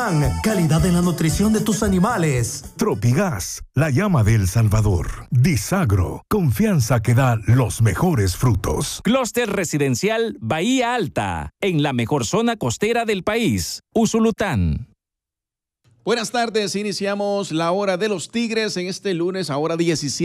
Calidad en la nutrición de tus animales. Tropigas, la llama de El Salvador. Disagro, confianza que da los mejores frutos. Clúster residencial Bahía Alta, en la mejor zona costera del país, Usulután. Buenas tardes, iniciamos la hora de los Tigres en este lunes, ahora 17.